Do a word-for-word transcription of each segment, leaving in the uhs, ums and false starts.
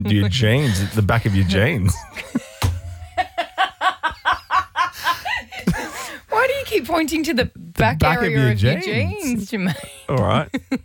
your jeans, the back of your jeans. Why do you keep pointing to the back, back of area your of your jeans. jeans, Jermaine? All right.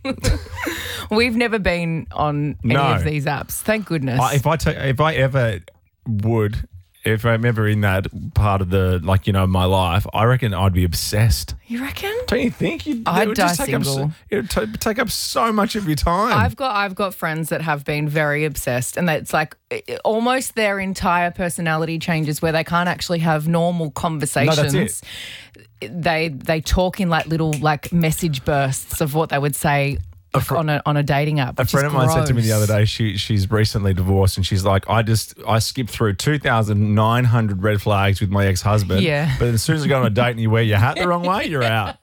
We've never been on any No. of these apps. Thank goodness. I, if I ta- if I ever would, if I'm ever in that part of the, like, you know, my life, I reckon I'd be obsessed. you reckon? Don't you think? You'd, I'd it would die just take up so, single. it would t- take up so much of your time. I've got I've got friends that have been very obsessed, and it's like it- almost their entire personality changes where they can't actually have normal conversations. No, that's They they talk in like little like message bursts of what they would say like, fr- on a on a dating app. A Which friend is of mine said to me the gross. other day, she she's recently divorced, and she's like, I just I skipped through two thousand nine hundred red flags with my ex husband. Yeah. But as soon as you go on a date and you wear your hat the wrong way, you're out.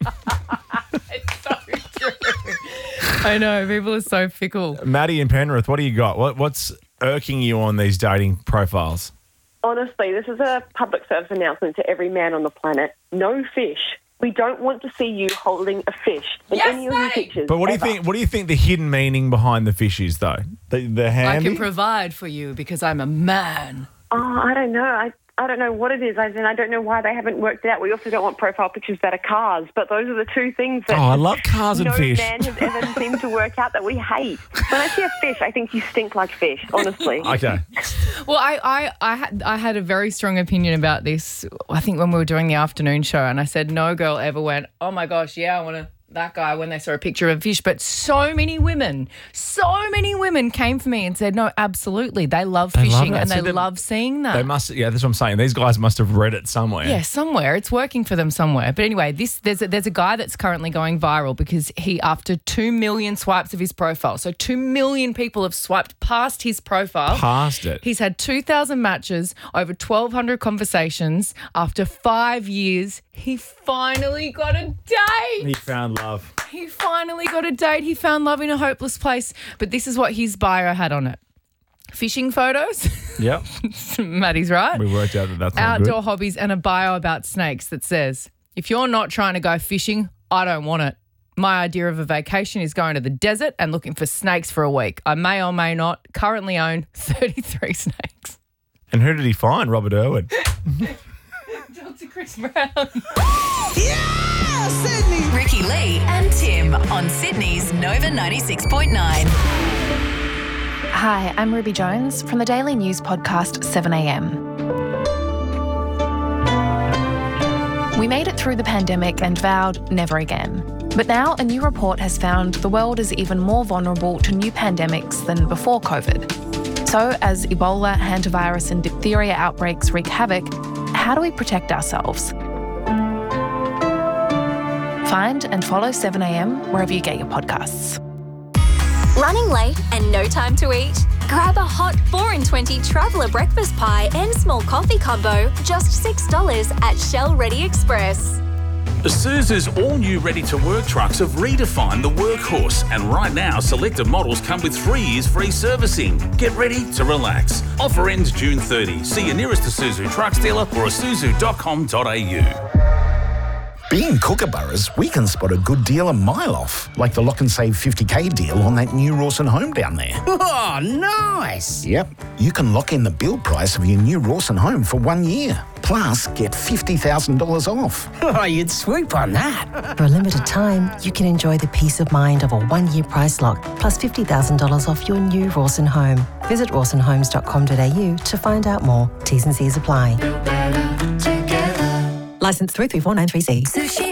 It's so true. I know people are so fickle. Maddie in Penrith, what do you got? What what's irking you on these dating profiles? Honestly, this is a public service announcement to every man on the planet. No fish. We don't want to see you holding a fish in Yes, any of your mate. pictures. But what do you ever. think? What do you think the hidden meaning behind the fish is, though? The the I handy. can provide for you because I'm a man. Oh, I don't know. I I don't know what it is. I mean, I don't know why they haven't worked it out. We also don't want profile pictures that are cars, but those are the two things that Oh, I love cars and no fish. man has ever seemed to work out that we hate. When I see a fish, I think you stink like fish, honestly. Okay. Well, I, I, I, had, I had a very strong opinion about this, I think, when we were doing the afternoon show, and I said no girl ever went, oh, my gosh, yeah, I want to, that guy, when they saw a picture of a fish. But so many women, so many women came for me and said, no, absolutely. They love They love fishing that. and So they they- love seeing that. They must. Yeah, that's what I'm saying. These guys must have read it somewhere. Yeah, somewhere. It's working for them somewhere. But anyway, this there's a, there's a guy that's currently going viral because he, after two million swipes of his profile, so two million people have swiped past his profile. Past it. He's had two thousand matches, over twelve hundred conversations. After five years, he finally got a date. He found love. He finally got a date. He found love in a hopeless place. But this is what his bio had on it. Fishing photos. Yep. Maddie's right. We worked out that that's not Outdoor good. hobbies, and a bio about snakes that says, if you're not trying to go fishing, I don't want it. My idea of a vacation is going to the desert and looking for snakes for a week. I may or may not currently own thirty-three snakes. And who did he find? Robert Irwin. Doctor Chris Brown. Yeah, Sydney. Ricky Lee and Tim on Sydney's Nova ninety-six point nine. Hi, I'm Ruby Jones from the daily news podcast seven a m. We made it through the pandemic and vowed never again. But now a new report has found the world is even more vulnerable to new pandemics than before COVID. So as Ebola, hantavirus and diphtheria outbreaks wreak havoc, how do we protect ourselves? Find and follow seven a m wherever you get your podcasts. Running late and no time to eat? Grab a hot four in twenty traveller breakfast pie and small coffee combo, just six dollars at Shell Ready Express. Isuzu's all-new ready-to-work trucks have redefined the workhorse, and right now selected models come with three years free servicing. Get ready to relax. Offer ends June thirtieth. See your nearest Isuzu trucks dealer or isuzu dot com dot a u. Being Kookaburras, we can spot a good deal a mile off, like the lock and save fifty K deal on that new Rawson home down there. Oh, nice. Yep, you can lock in the build price of your new Rawson home for one year, plus get fifty thousand dollars off. Oh, you'd swoop on that. For a limited time, you can enjoy the peace of mind of a one-year price lock plus fifty thousand dollars off your new Rawson home. Visit rawson homes dot com dot a u to find out more. T's and C's apply. Licence three three four nine three C. Sushi